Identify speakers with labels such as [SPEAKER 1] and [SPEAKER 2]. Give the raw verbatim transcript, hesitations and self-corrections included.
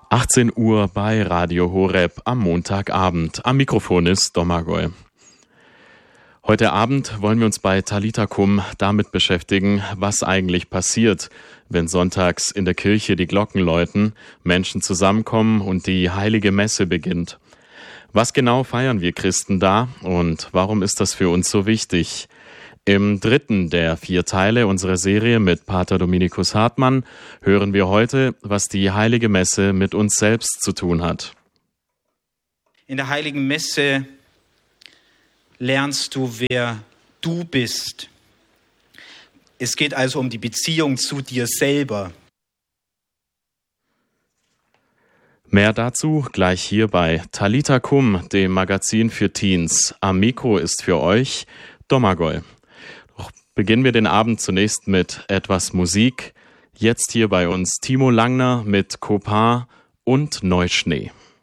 [SPEAKER 1] achtzehn Uhr bei Radio Horeb am Montagabend. Am Mikrofon ist Domagoj. Heute Abend wollen wir uns bei Talitha Kum damit beschäftigen, was eigentlich passiert, wenn sonntags in der Kirche die Glocken läuten, Menschen zusammenkommen und die heilige Messe beginnt. Was genau feiern wir Christen da und warum ist das für uns so wichtig? Im dritten der vier Teile unserer Serie mit Pater Dominikus Hartmann hören wir heute, was die Heilige Messe mit uns selbst zu tun hat.
[SPEAKER 2] In der Heiligen Messe lernst du, wer du bist. Es geht also um die Beziehung zu dir selber.
[SPEAKER 1] Mehr dazu gleich hier bei Talitha Kum, dem Magazin für Teens. Am Mikro ist für euch Domagoj. Doch beginnen wir den Abend zunächst mit etwas Musik. Jetzt hier bei uns Timo Langner mit Copain und Neuschnee.